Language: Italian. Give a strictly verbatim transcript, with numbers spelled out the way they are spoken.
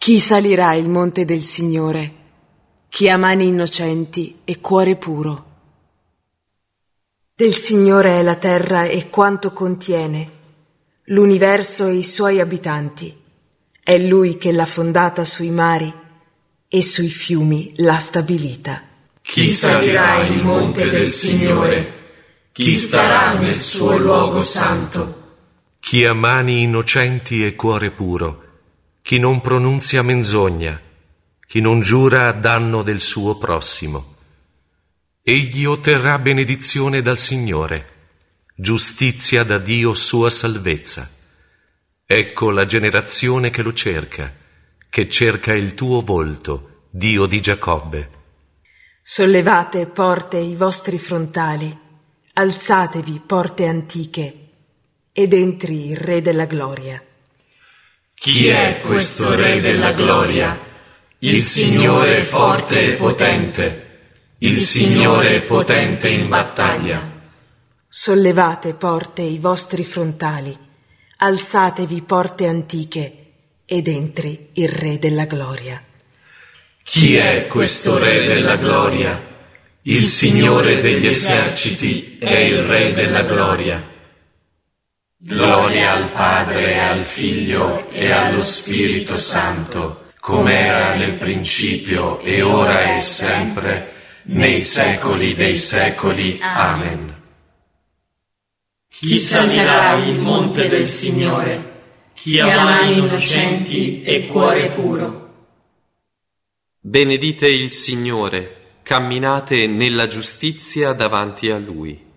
Chi salirà il monte del Signore? Chi ha mani innocenti e cuore puro. Del Signore è la terra e quanto contiene, l'universo e i suoi abitanti. È Lui che l'ha fondata sui mari e sui fiumi l'ha stabilita. Chi salirà il monte del Signore? Chi starà nel suo luogo santo? Chi ha mani innocenti e cuore puro, chi non pronunzia menzogna, chi non giura a danno del suo prossimo. Egli otterrà benedizione dal Signore, giustizia da Dio sua salvezza. Ecco la generazione che lo cerca, che cerca il tuo volto, Dio di Giacobbe. Sollevate, porte, i vostri frontali, alzatevi, porte antiche, ed entri il Re della Gloria. Chi è questo Re della Gloria? Il Signore forte e potente, il Signore potente in battaglia. Sollevate, porte, i vostri frontali, alzatevi, porte antiche, ed entri il Re della Gloria. Chi è questo Re della Gloria? Il Signore degli eserciti è il Re della Gloria. Gloria al Padre e al Figlio e allo Spirito Santo, come era nel principio e ora e sempre, nei secoli dei secoli. Amen. Chi salirà il monte del Signore? Chi ha mani innocenti e cuore puro. Benedite il Signore, camminate nella giustizia davanti a Lui.